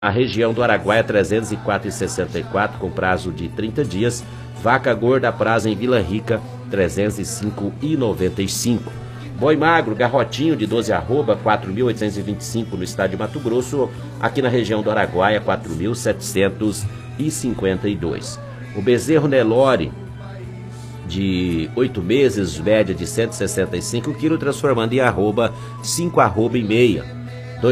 A região do Araguaia 304,64 com prazo de 30 dias. Vaca gorda prazo em Vila Rica 305,95. Boi magro, garrotinho de 12 arroba 4.825 no estado de Mato Grosso. Aqui na região do Araguaia 4.752. O bezerro Nelore de 8 meses, média de 165 kg, transformando em arroba 5 arroba e meia. R$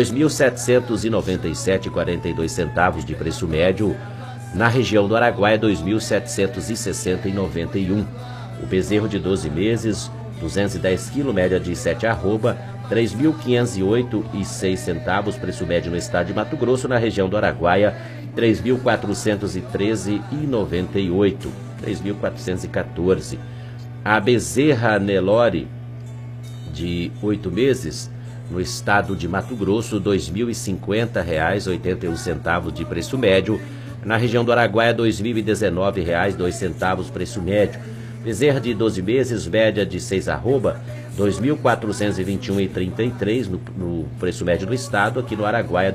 2.797,42 de preço médio. Na região do Araguaia, R$ 2.760,91. O bezerro de 12 meses, 210 kg, média de 7 arroba, R$ 3.508,06, preço médio no estado de Mato Grosso. Na região do Araguaia, R$ 3.413,98. R$ 3.414. A bezerra Nelore de 8 meses, no estado de Mato Grosso, R$ 2.050,81 de preço médio. Na região do Araguaia, R$ 2.019,02 preço médio. Bezerra de 12 meses, média de 6 arroba, R$ 2.421,33 no preço médio do estado. Aqui no Araguaia, R$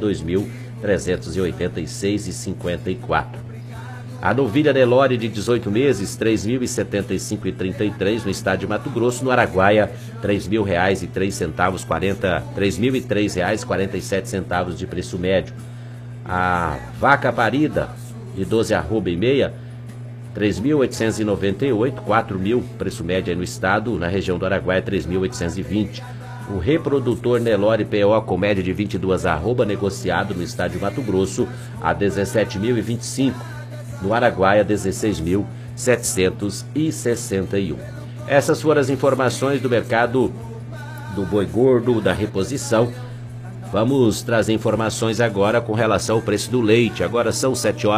2.386,54. A novilha Nelore de 18 meses, R$ 3.075,33 no estado de Mato Grosso. No Araguaia, R$ 3.003,03, R$ 3.003,47 de preço médio. A vaca parida de 12 arroba e meia, R$ 3.898, 4.000 preço médio aí no estado. Na região do Araguaia, R$ 3.820. O reprodutor Nelore PO com média de 22 arroba, negociado no estado de Mato Grosso a R$ 17.025. No Araguaia, R$ 16.761. Essas foram as informações do mercado do boi gordo, da reposição. Vamos trazer informações agora com relação ao preço do leite. Agora são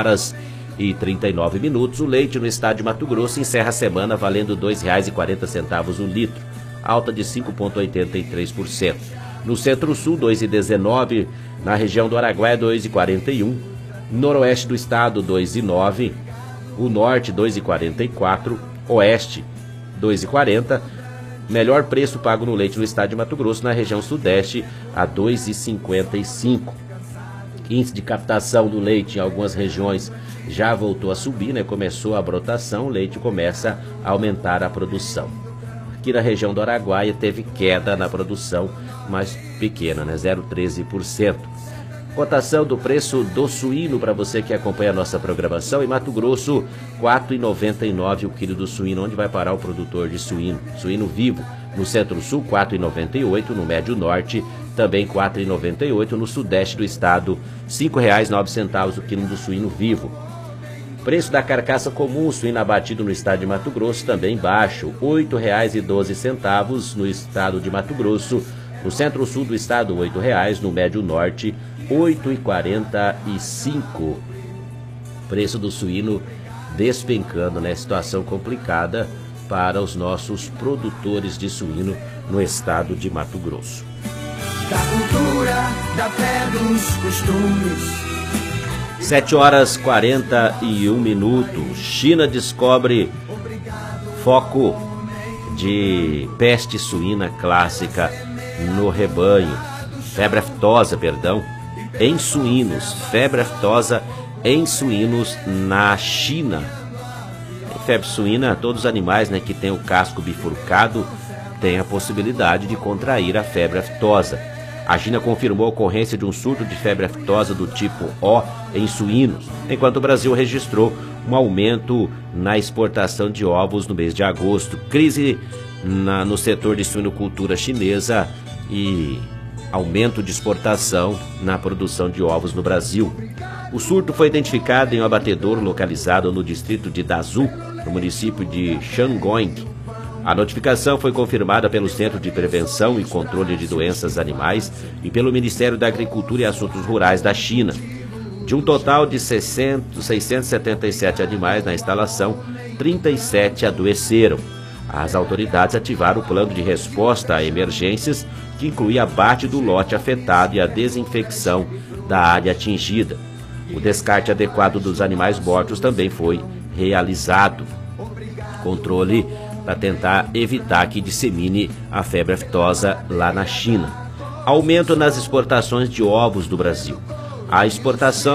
7h39. O leite no estado de Mato Grosso encerra a semana valendo R$ 2,40 o litro, alta de 5,83%. No Centro-Sul, R$ 2,19. Na região do Araguaia, R$ 2,41. Noroeste do estado, R$ 2,09. O Norte, R$ 2,44. Oeste, R$ 2,40. Melhor preço pago no leite no estado de Mato Grosso. Na região Sudeste, a R$ 2,55. Índice de captação do leite em algumas regiões já voltou a subir, né? Começou a brotação, o leite começa a aumentar a produção. Aqui na região do Araguaia teve queda na produção, mas pequena, né? 0,13%. Cotação do preço do suíno para você que acompanha a nossa programação. Em Mato Grosso, R$ 4,99 o quilo do suíno. Onde vai parar o produtor de suíno? Suíno vivo. No Centro-Sul, R$ 4,98. No Médio Norte, também R$ 4,98. No Sudeste do estado, R$ 5,09 o quilo do suíno vivo. Preço da carcaça comum, suíno abatido no estado de Mato Grosso, também baixo. R$ 8,12 no estado de Mato Grosso. No Centro-Sul do estado, R$ 8,00. No Médio Norte, R$ 8,45. Preço do suíno despencando, né? Situação complicada para os nossos produtores de suíno no estado de Mato Grosso. Da cultura, da fé, dos costumes. 7h41. China descobre foco de peste suína clássica no rebanho. Febre aftosa, em suínos. Febre aftosa em suínos na China. Febre suína, todos os animais, né, que tem o casco bifurcado têm a possibilidade de contrair a febre aftosa. A China confirmou a ocorrência de um surto de febre aftosa do tipo O em suínos, enquanto o Brasil registrou um aumento na exportação de ovos no mês de agosto. Crise no setor de suinocultura chinesa e aumento de exportação na produção de ovos no Brasil. O surto foi identificado em um abatedouro localizado no distrito de Dazu, no município de Shangong. A notificação foi confirmada pelo Centro de Prevenção e Controle de Doenças Animais e pelo Ministério da Agricultura e Assuntos Rurais da China. De um total de 677 animais na instalação, 37 adoeceram. As autoridades ativaram o plano de resposta a emergências, que inclui abate do lote afetado e a desinfecção da área atingida. O descarte adequado dos animais mortos também foi realizado. Controle para tentar evitar que dissemine a febre aftosa lá na China. Aumento nas exportações de ovos do Brasil. A exportação